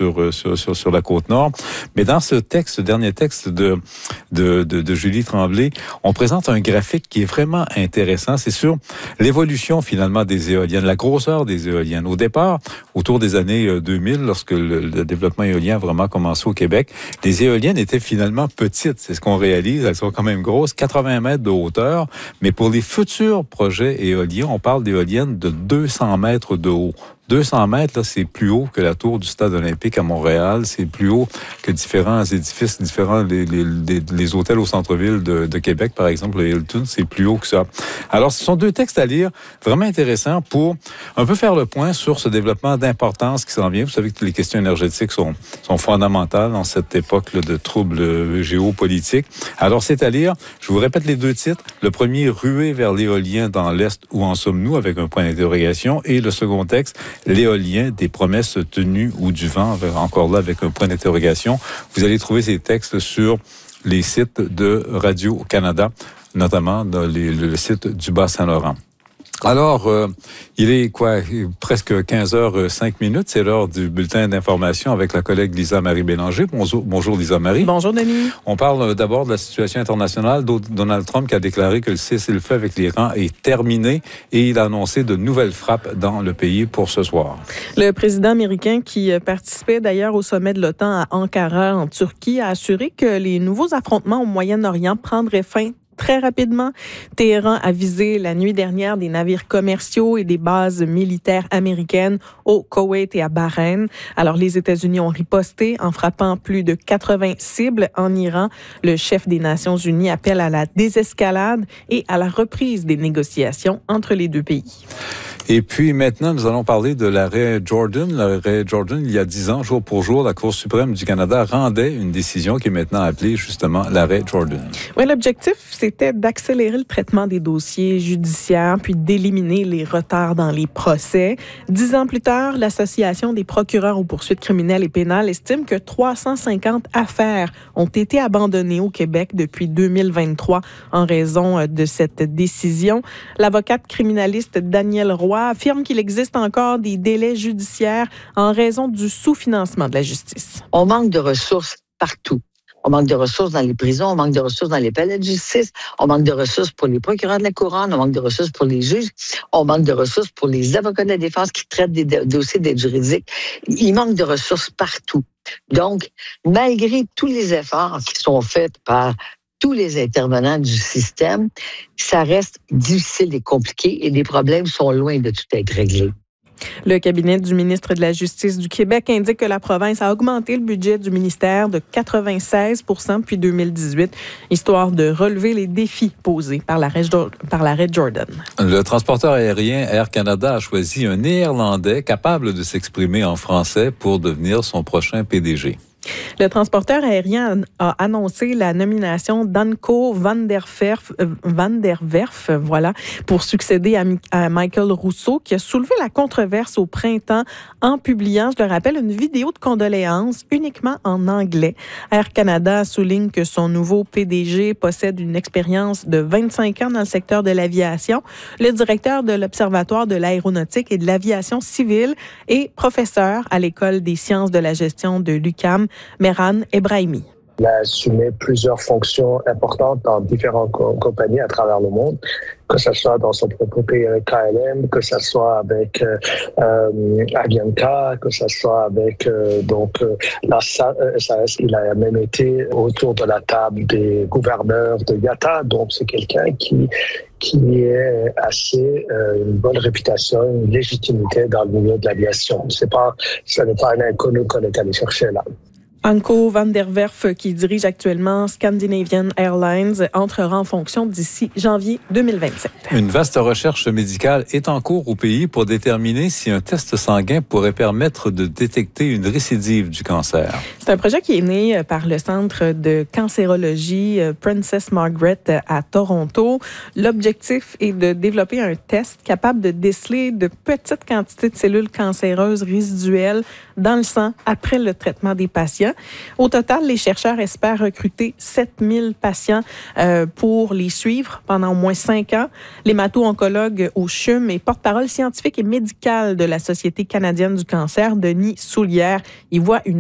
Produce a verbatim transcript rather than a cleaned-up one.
sur, sur, sur, sur la Côte-Nord. Mais dans ce texte, ce dernier texte de, de, de, de Julie Tremblay, on présente un graphique qui est vraiment intéressant. C'est sur l'évolution, finalement, des éoliennes, la grosseur des éoliennes. Au départ, autour des années deux mille, lorsque le, le développement éolien a vraiment commencé au Québec, les éoliennes étaient finalement petites. C'est ce qu'on réalise. Elles sont quand même grosses, quatre-vingts mètres de hauteur. Mais pour les futurs projets éoliens, on parle d'éoliennes de deux cents mètres de haut. deux cents mètres, là, c'est plus haut que la tour du Stade olympique à Montréal. C'est plus haut que différents édifices, différents les, les, les, les hôtels au centre-ville de, de Québec, par exemple, le Hilton, c'est plus haut que ça. Alors, ce sont deux textes à lire vraiment intéressants pour un peu faire le point sur ce développement d'importance qui s'en vient. Vous savez que les questions énergétiques sont, sont fondamentales dans cette époque là, de troubles géopolitiques. Alors, c'est à lire. Je vous répète les deux titres. Le premier, Ruée vers l'éolien dans l'Est, où en sommes-nous, avec un point d'interrogation. Et le second texte, L'éolien, des promesses tenues ou du vent, encore là avec un point d'interrogation. Vous allez trouver ces textes sur les sites de Radio-Canada, notamment dans les, le site du Bas-Saint-Laurent. Alors, euh, il est quoi, presque quinze heures cinq minutes, c'est l'heure du bulletin d'information avec la collègue Lisa-Marie Bélanger. Bonjour, bonjour Lisa-Marie. Bonjour Denis. On parle d'abord de la situation internationale. Donald Trump qui a déclaré que le cessez-le-feu avec l'Iran est terminé et il a annoncé de nouvelles frappes dans le pays pour ce soir. Le président américain qui participait d'ailleurs au sommet de l'OTAN à Ankara en Turquie a assuré que les nouveaux affrontements au Moyen-Orient prendraient fin très rapidement. Téhéran a visé la nuit dernière des navires commerciaux et des bases militaires américaines au Koweït et à Bahreïn. Alors, les États-Unis ont riposté en frappant plus de quatre-vingts cibles en Iran. Le chef des Nations unies appelle à la désescalade et à la reprise des négociations entre les deux pays. Et puis maintenant, nous allons parler de l'arrêt Jordan. L'arrêt Jordan, il y a dix ans, jour pour jour, la Cour suprême du Canada rendait une décision qui est maintenant appelée justement l'arrêt Jordan. Oui, l'objectif, c'était d'accélérer le traitement des dossiers judiciaires puis d'éliminer les retards dans les procès. Dix ans plus tard, l'Association des procureurs aux poursuites criminelles et pénales estime que trois cent cinquante affaires ont été abandonnées au Québec depuis deux mille vingt-trois en raison de cette décision. L'avocate criminaliste Danielle Roy affirme qu'il existe encore des délais judiciaires en raison du sous-financement de la justice. On manque de ressources partout. On manque de ressources dans les prisons, on manque de ressources dans les palais de justice, on manque de ressources pour les procureurs de la couronne, on manque de ressources pour les juges, on manque de ressources pour les avocats de la défense qui traitent des dossiers d'aide juridique. Il manque de ressources partout. Donc, malgré tous les efforts qui sont faits par tous les intervenants du système, ça reste difficile et compliqué et les problèmes sont loin de tout être réglés. Le cabinet du ministre de la Justice du Québec indique que la province a augmenté le budget du ministère de quatre-vingt-seize pour cent depuis deux mille dix-huit, histoire de relever les défis posés par l'arrêt Jordan. Le transporteur aérien Air Canada a choisi un Néerlandais capable de s'exprimer en français pour devenir son prochain P D G. Le transporteur aérien a annoncé la nomination d'Anko van der Werf, euh, van der Werf voilà, pour succéder à, à Michael Rousseau, qui a soulevé la controverse au printemps en publiant, je le rappelle, une vidéo de condoléances uniquement en anglais. Air Canada souligne que son nouveau P D G possède une expérience de vingt-cinq ans dans le secteur de l'aviation. Le directeur de l'Observatoire de l'aéronautique et de l'aviation civile est professeur à l'École des sciences de la gestion de l'U Q A M, Mehran Ebrahimi. Il a assumé plusieurs fonctions importantes dans différentes co- compagnies à travers le monde, que ce soit dans son propre pays avec K L M, que ce soit avec euh, euh, Avianca, que ce soit avec euh, donc euh, la S A S. Il a même été autour de la table des gouverneurs de I A T A, donc c'est quelqu'un qui qui est assez euh, une bonne réputation, une légitimité dans le milieu de l'aviation. C'est pas, ce n'est pas un inconnu qu'on est allé chercher là. Anko van der Werf, qui dirige actuellement Scandinavian Airlines, entrera en fonction d'ici janvier deux mille vingt-sept. Une vaste recherche médicale est en cours au pays pour déterminer si un test sanguin pourrait permettre de détecter une récidive du cancer. C'est un projet qui est né par le Centre de cancérologie Princess Margaret à Toronto. L'objectif est de développer un test capable de déceler de petites quantités de cellules cancéreuses résiduelles dans le sang après le traitement des patients. Au total, les chercheurs espèrent recruter sept mille patients euh, pour les suivre pendant au moins cinq ans. L'hémato-oncologue au C H U M et porte-parole scientifique et médicale de la Société canadienne du cancer, Denis Soulière, y voit une